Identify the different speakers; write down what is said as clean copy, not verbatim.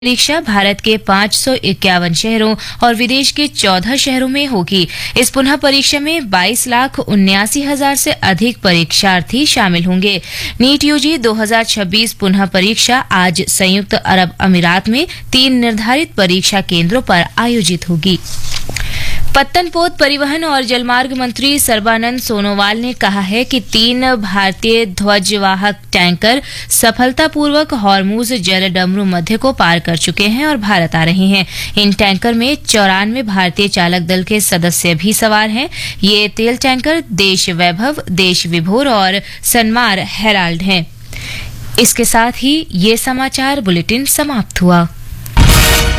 Speaker 1: परीक्षा भारत के 551 शहरों और विदेश के 14 शहरों में होगी। इस पुनः परीक्षा में 22,79,000 से अधिक परीक्षार्थी शामिल होंगे। नीट यूजी 2026 पुनः परीक्षा आज संयुक्त अरब अमीरात में 3 निर्धारित परीक्षा केंद्रों पर आयोजित होगी। पत्तनपोत परिवहन और जलमार्ग मंत्री सर्बानंद सोनोवाल ने कहा है कि 3 भारतीय ध्वजवाहक टैंकर सफलतापूर्वक हॉर्मुज जल डमरू मध्य को पार कर चुके हैं और भारत आ रहे हैं। इन टैंकर में 94 भारतीय चालक दल के सदस्य भी सवार हैं। ये तेल टैंकर देश वैभव, देश विभोर और सनमार हेराल्ड हैं। इसके साथ ही ये समाचार बुलेटिन समाप्त हुआ।